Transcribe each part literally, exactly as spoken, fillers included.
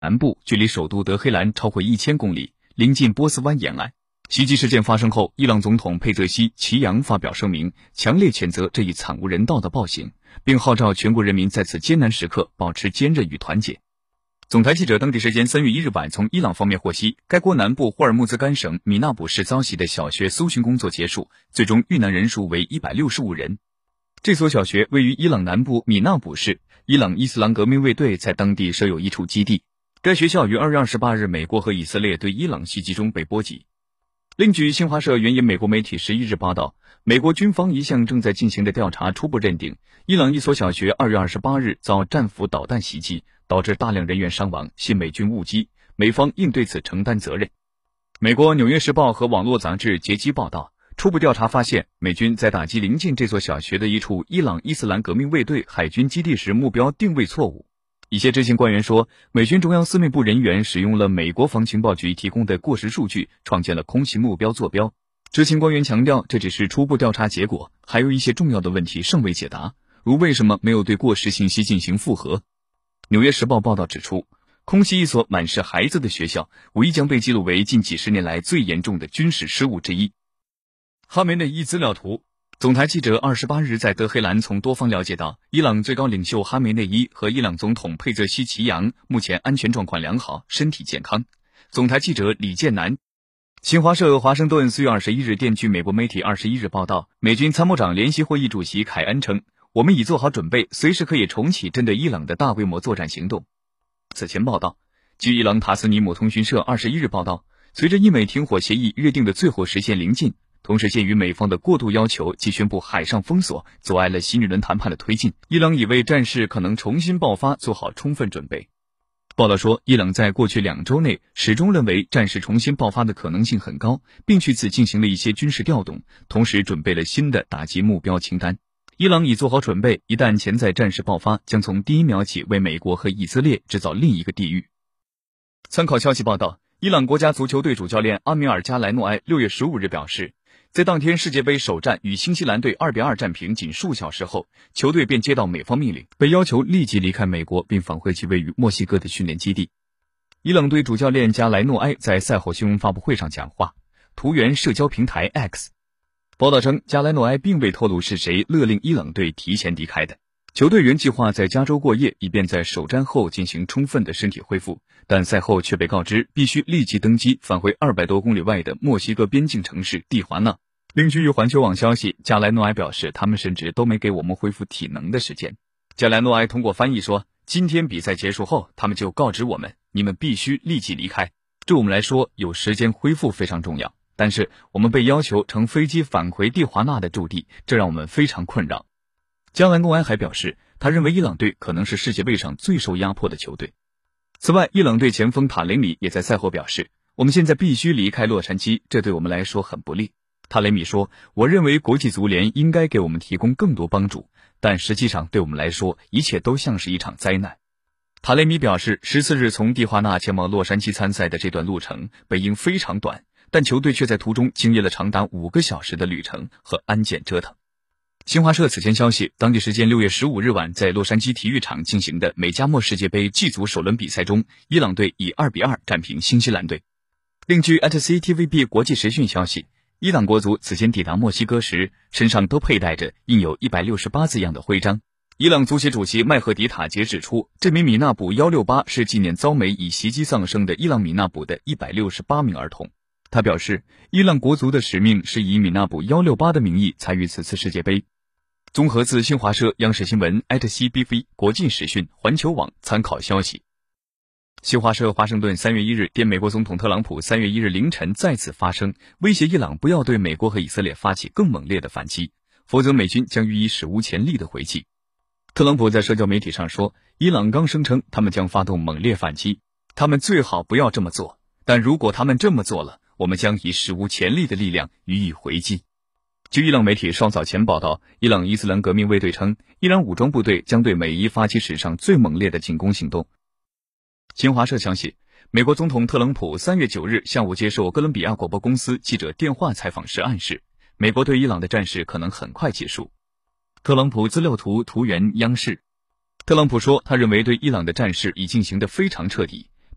南部，距离首都德黑兰超过一千公里，临近波斯湾沿岸。袭击事件发生后，伊朗总统佩泽西齐扬发表声明，强烈谴责这一惨无人道的暴行，并号召全国人民在此艰难时刻保持坚韧与团结。总台记者当地时间三月一日晚从伊朗方面获悉，该国南部霍尔木兹干省米纳卜市遭袭的小学搜寻工作结束，最终遇难人数为一百六十五人。这所小学位于伊朗南部米纳卜市，伊朗伊斯兰革命卫队在当地设有一处基地。该学校于二月二十八日美国和以色列对伊朗袭击中被波及。另据新华社援引美国媒体十一日报道，美国军方一项正在进行的调查初步认定，伊朗一所小学二月二十八日遭战斧导弹袭击，导致大量人员伤亡，系美军误击，美方应对此承担责任。美国《纽约时报》和网络杂志截击报道，初步调查发现，美军在打击临近这所小学的一处伊朗伊斯兰革命卫队海军基地时目标定位错误。一些知情官员说，美军中央司令部人员使用了美国防情报局提供的过时数据，创建了空袭目标坐标。知情官员强调，这只是初步调查结果，还有一些重要的问题尚未解答，如为什么没有对过时信息进行复核。纽约时报报道指出，空袭一所满是孩子的学校，无疑将被记录为近几十年来最严重的军事失误之一。哈梅内伊资料图。总台记者二十八日在德黑兰从多方了解到，伊朗最高领袖哈梅内伊和伊朗总统佩泽西齐扬目前安全状况良好，身体健康。总台记者李建南。新华社华盛顿四月二十一日电据美国媒体二十一日报道，美军参谋长联席会议主席凯恩称，我们已做好准备，随时可以重启针对伊朗的大规模作战行动。此前报道，据伊朗塔斯尼姆通讯社二十一日报道，随着伊美停火协议约定的最后时限临近，同时鉴于美方的过度要求及宣布海上封锁，阻碍了新一轮谈判的推进，伊朗已为战事可能重新爆发做好充分准备。报道说，伊朗在过去两周内始终认为战事重新爆发的可能性很高，并据此进行了一些军事调动，同时准备了新的打击目标清单。伊朗已做好准备，一旦潜在战事爆发，将从第一秒起为美国和以色列制造另一个地狱。参考消息报道，伊朗国家足球队主教练阿米尔加莱诺埃六月十五日表示，在当天世界杯首战与新西兰队二比二战平仅数小时后，球队便接到美方命令，被要求立即离开美国，并返回其位于墨西哥的训练基地。伊朗队主教练加莱诺埃在赛后新闻发布会上讲话，图源社交平台 X。报道称，加莱诺埃并未透露是谁勒令伊朗队提前离开的。球队原计划在加州过夜，以便在首战后进行充分的身体恢复，但赛后却被告知必须立即登机返回二百多公里外的墨西哥边境城市蒂华纳。另据环球网消息，加莱诺埃表示，他们甚至都没给我们恢复体能的时间。加莱诺埃通过翻译说，今天比赛结束后，他们就告知我们，你们必须立即离开。对我们来说，有时间恢复非常重要，但是我们被要求乘飞机返回蒂华纳的驻地，这让我们非常困扰。加莱诺埃还表示，他认为伊朗队可能是世界杯上最受压迫的球队。此外，伊朗队前锋塔雷米也在赛后表示，我们现在必须离开洛杉矶，这对我们来说很不利。塔雷米说，我认为国际足联应该给我们提供更多帮助，但实际上对我们来说，一切都像是一场灾难。塔雷米表示，十四日从蒂华纳前往洛杉矶参赛的这段路程本应非常短，但球队却在途中经历了长达五个小时的旅程和安检折腾。新华社此前消息，当地时间六月十五日晚，在洛杉矶体育场进行的美加墨世界杯 G 组首轮比赛中，伊朗队以二比二战平新西兰队。另据 at C T V B 国际时讯消息，伊朗国足此前抵达墨西哥时，身上都佩戴着印有一百六十八字样的徽章。伊朗足协主席麦赫迪塔杰指出，这名米纳卜一六八是纪念遭美以袭击丧生的伊朗米纳卜的一百六十八名儿童。他表示，伊朗国足的使命是以米纳卜一六八的名义参与此次世界杯。综合自新华社、央视新闻、at C B V 国际时讯、环球网参考消息。新华社华盛顿三月一日电美国总统特朗普三月一日凌晨再次发声，威胁伊朗不要对美国和以色列发起更猛烈的反击，否则美军将予以史无前例的回击。特朗普在社交媒体上说，伊朗刚声称他们将发动猛烈反击，他们最好不要这么做，但如果他们这么做了，我们将以史无前例的力量予以回击。据伊朗媒体稍早前报道，伊朗伊斯兰革命卫队称，伊朗武装部队将对美伊发起史上最猛烈的进攻行动。新华社消息，美国总统特朗普三月九日下午接受哥伦比亚广播公司记者电话采访时暗示，美国对伊朗的战事可能很快结束。特朗普资料图图源央视。特朗普说，他认为对伊朗的战事已进行得非常彻底，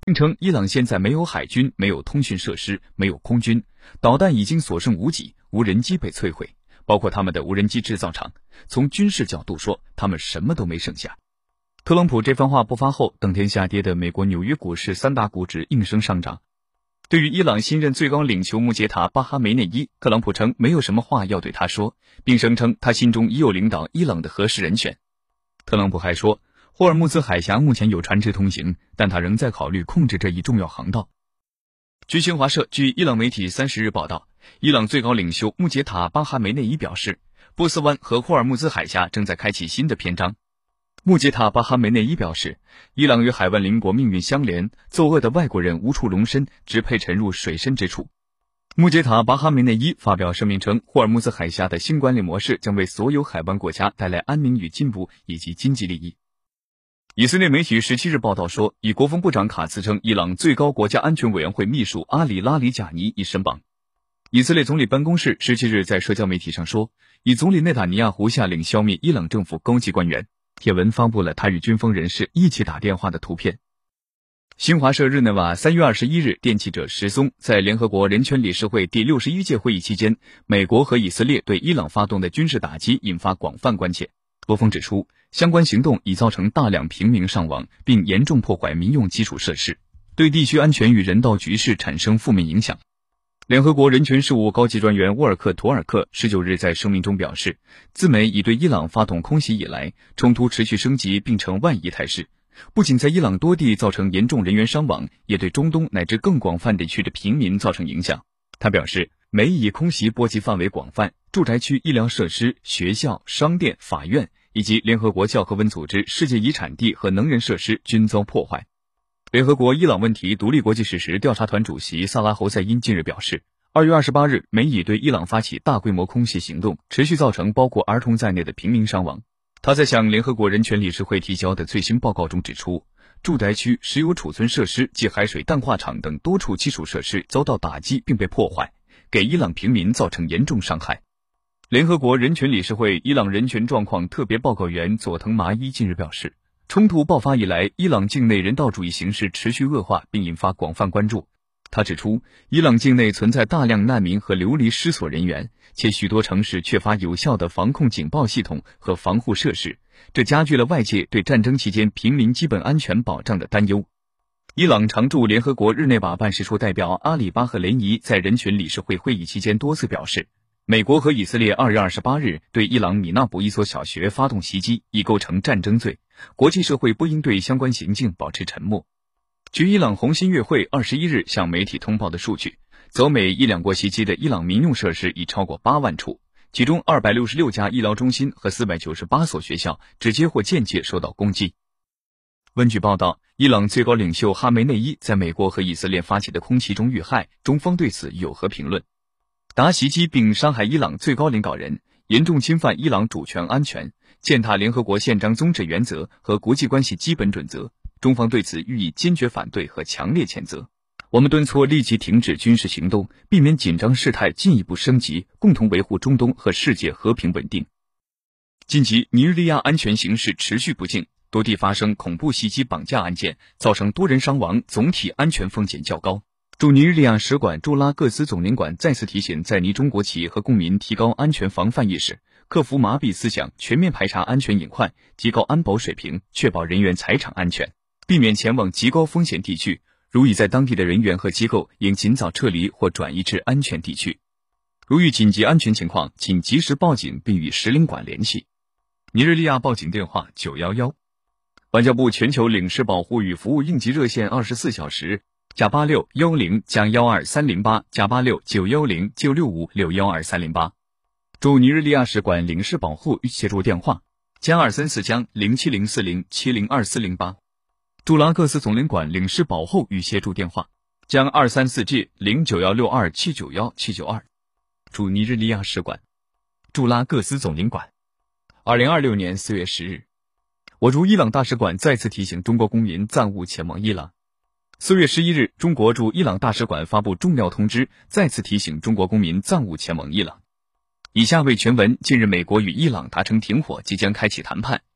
并称伊朗现在没有海军，没有通讯设施，没有空军，导弹已经所剩无几，无人机被摧毁，包括他们的无人机制造厂。从军事角度说，他们什么都没剩下。特朗普这番话不发后，当天下跌的美国纽约股市三大股指应声上涨。对于伊朗新任最高领袖穆杰塔·巴哈梅内伊，特朗普称没有什么话要对他说，并声称他心中已有领导伊朗的合适人选。特朗普还说，霍尔木兹海峡目前有船只通行，但他仍在考虑控制这一重要航道。据新华社，据伊朗媒体三十日报道，伊朗最高领袖穆杰塔·巴哈梅内伊表示，波斯湾和霍尔木兹海峡正在开启新的篇章。穆杰塔·巴哈梅内伊表示，伊朗与海湾邻国命运相连，作恶的外国人无处容身，只配沉入水深之处。穆杰塔·巴哈梅内伊发表声明称，霍尔木兹海峡的新管理模式将为所有海湾国家带来安宁与进步以及经济利益。以色列媒体十七日报道说，以国防部长卡茨称伊朗最高国家安全委员会秘书阿里拉里贾尼已身亡。以色列总理办公室十七日在社交媒体上说，以总理内塔尼亚胡下令消灭伊朗政府高级官员。帖文发布了他与军方人士一起打电话的图片。新华社日内瓦三月二十一日电记者石松在联合国人权理事会第六十一届会议期间，美国和以色列对伊朗发动的军事打击引发广泛关切。多方指出，相关行动已造成大量平民伤亡，并严重破坏民用基础设施，对地区安全与人道局势产生负面影响。联合国人权事务高级专员沃尔克·图尔克十九日在声明中表示，自美已对伊朗发动空袭以来，冲突持续升级并成万亿态势，不仅在伊朗多地造成严重人员伤亡，也对中东乃至更广泛地区的平民造成影响。他表示，美以空袭波及范围广泛，住宅区、医疗设施、学校、商店、法院以及联合国教科文组织世界遗产地和能源设施均遭破坏。联合国伊朗问题独立国际事实调查团主席萨拉侯赛因近日表示，二月二十八日，美以对伊朗发起大规模空袭行动，持续造成包括儿童在内的平民伤亡。他在向联合国人权理事会提交的最新报告中指出，住宅区、石油储存设施及海水淡化厂等多处基础设施遭到打击并被破坏，给伊朗平民造成严重伤害。联合国人权理事会伊朗人权状况特别报告员佐藤麻衣近日表示，冲突爆发以来，伊朗境内人道主义形势持续恶化，并引发广泛关注。他指出，伊朗境内存在大量难民和流离失所人员，且许多城市缺乏有效的防控警报系统和防护设施，这加剧了外界对战争期间平民基本安全保障的担忧。伊朗常驻联合国日内瓦办事处代表阿里巴赫雷尼在人权理事会会议期间多次表示，美国和以色列二月二十八日对伊朗米纳卜一所小学发动袭击，已构成战争罪，国际社会不应对相关行径保持沉默。据伊朗红新月会二十一日向媒体通报的数据，走美伊两国袭击的伊朗民用设施已超过八万处，其中二百六十六家医疗中心和四百九十八所学校直接或间接受到攻击。温据报道，伊朗最高领袖哈梅内伊在美国和以色列发起的空袭中遇害，中方对此有何评论？达袭击并伤害伊朗最高领导人，严重侵犯伊朗主权安全，践踏联合国宪章宗旨原则和国际关系基本准则，中方对此予以坚决反对和强烈谴责。我们敦促立即停止军事行动，避免紧张事态进一步升级，共同维护中东和世界和平稳定。近期，尼日利亚安全形势持续不静，多地发生恐怖袭击绑架案件，造成多人伤亡，总体安全风险较高。驻尼日利亚使馆驻拉各斯总领馆再次提醒在尼中国企业和公民提高安全防范意识，克服麻痹思想，全面排查安全隐患，提高安保水平，确保人员财产安全，避免前往极高风险地区。如已在当地的人员和机构，应尽早撤离或转移至安全地区。如遇紧急安全情况，请及时报警并与使领馆联系。尼日利亚报警电话九一一。外交部全球领事保护与服务应急热线二十四小时加八六幺零加幺二三零八加八六九幺零九六五六幺二三零八。驻尼日利亚使馆领事保护与协助电话加二三四江零七零四零七零二四零八。驻拉各斯总领馆领事保护与协助电话将二三四 G 零九幺六二七九幺七九二。驻尼日利亚使馆驻拉各斯总领馆。二零二六年四月十日，我驻伊朗大使馆再次提醒中国公民暂勿前往伊朗。四月十一日，中国驻伊朗大使馆发布重要通知，再次提醒中国公民暂勿前往伊朗。以下为全文。近日，美国与伊朗达成停火，即将开启谈判，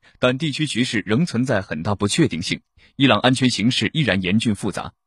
但地区局势仍存在很大不确定性，伊朗安全形势依然严峻复杂。